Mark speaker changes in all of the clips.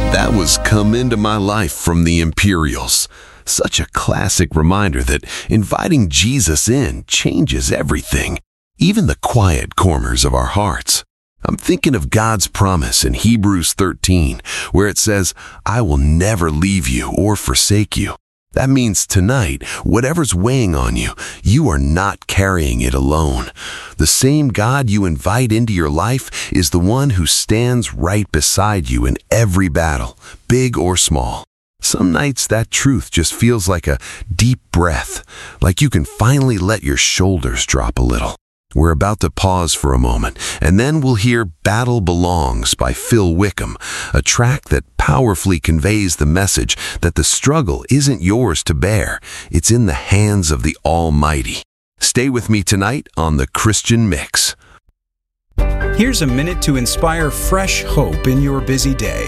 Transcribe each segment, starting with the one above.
Speaker 1: That was Come Into My Life from the Imperials. Such a classic reminder that inviting Jesus in changes everything, even the quiet corners of our hearts. I'm thinking of God's promise in Hebrews 13, where it says, "I will never leave you or forsake you." That means tonight, whatever's weighing on you, you are not carrying it alone. The same God you invite into your life is the one who stands right beside you in every battle, big or small. Some nights that truth just feels like a deep breath, like you can finally let your shoulders drop a little. We're about to pause for a moment, and then we'll hear Battle Belongs by Phil Wickham, a track that powerfully conveys the message that the struggle isn't yours to bear, it's in the hands of the Almighty. Stay with me tonight on The Christian Mix.
Speaker 2: Here's a minute to inspire fresh hope in your busy day.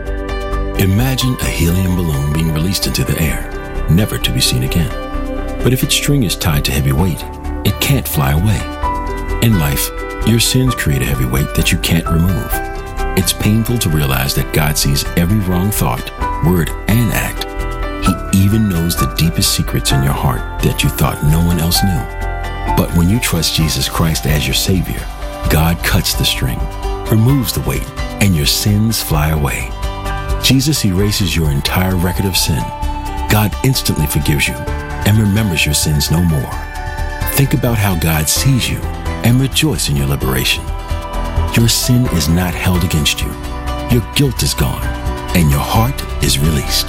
Speaker 3: Imagine a helium balloon being released into the air, never to be seen again. But if its string is tied to heavy weight, it can't fly away. In life, your sins create a heavy weight that you can't remove. It's painful to realize that God sees every wrong thought, word, and act. He even knows the deepest secrets in your heart that you thought no one else knew. But when you trust Jesus Christ as your Savior, God cuts the string, removes the weight, and your sins fly away. Jesus erases your entire record of sin. God instantly forgives you and remembers your sins no more. Think about how God sees you and rejoice in your liberation. Your sin is not held against you. Your guilt is gone, and your heart is released.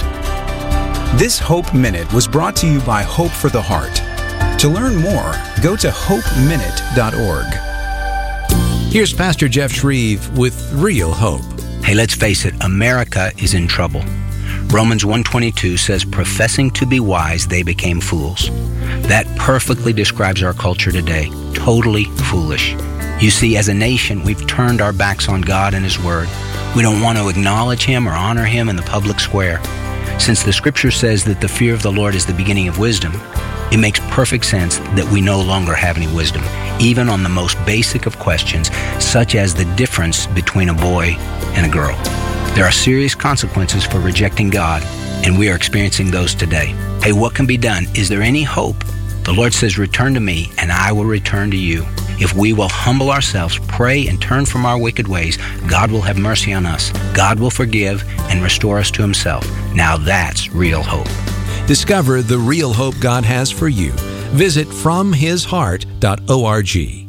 Speaker 2: This Hope Minute was brought to you by Hope for the Heart. To learn more, go to hopeminute.org.
Speaker 4: Here's Pastor Jeff Shreve with Real Hope.
Speaker 5: Hey, let's face it, America is in trouble. Romans 1:22 says, "Professing to be wise, they became fools." That perfectly describes our culture today. Totally foolish. You see, as a nation, we've turned our backs on God and His Word. We don't want to acknowledge Him or honor Him in the public square. Since the Scripture says that the fear of the Lord is the beginning of wisdom, it makes perfect sense that we no longer have any wisdom, even on the most basic of questions, such as the difference between a boy and a girl. There are serious consequences for rejecting God, and we are experiencing those today. Hey, what can be done? Is there any hope? The Lord says, "Return to me, and I will return to you." If we will humble ourselves, pray, and turn from our wicked ways, God will have mercy on us. God will forgive and restore us to Himself. Now that's real hope.
Speaker 4: Discover the real hope God has for you. Visit FromHisHeart.org.